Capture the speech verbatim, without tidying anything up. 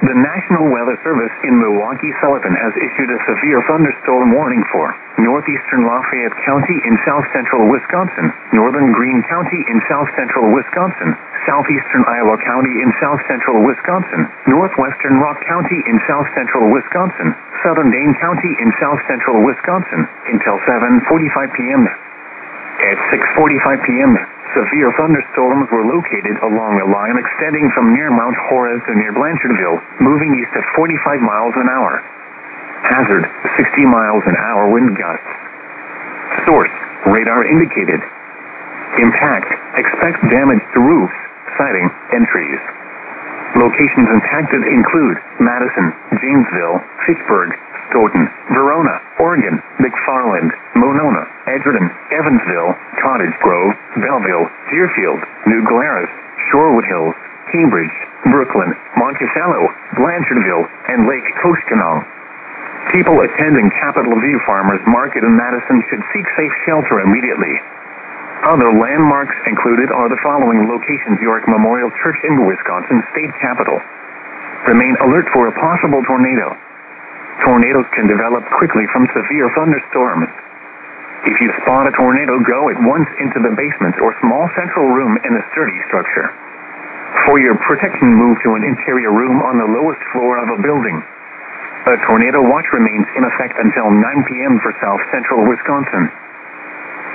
The National Weather Service in Milwaukee-Sullivan has issued a severe thunderstorm warning for northeastern Lafayette County in south-central Wisconsin, northern Greene County in south-central Wisconsin, southeastern Iowa County in south-central Wisconsin, northwestern Rock County in south-central Wisconsin, southern Dane County in south-central Wisconsin, until seven forty-five p.m. At six forty-five p.m., severe thunderstorms were located along a line extending from near Mount Horace to near Blanchardville, moving east at forty-five miles an hour. Hazard, sixty miles an hour wind gusts. Source, radar indicated. Impact, expect damage to roofs, siding, and trees. Locations impacted include Madison, Janesville, Fitchburg, Stoughton, Verona, Oregon, McFarland, Monona, Edgerton, Evansville, Cottage Grove, Belleville, Deerfield, New Glarus, Shorewood Hills, Cambridge, Brooklyn, Monticello, Blanchardville, and Lake Koshkonong. People attending Capitol View Farmers Market in Madison should seek safe shelter immediately. Other landmarks included are the following locations: York Memorial Church in Wisconsin State Capitol. Remain alert for a possible tornado. Tornadoes can develop quickly from severe thunderstorms. If you spot a tornado, go at once into the basement or small central room in a sturdy structure. For your protection, move to an interior room on the lowest floor of a building. A tornado watch remains in effect until nine p.m. for south central Wisconsin.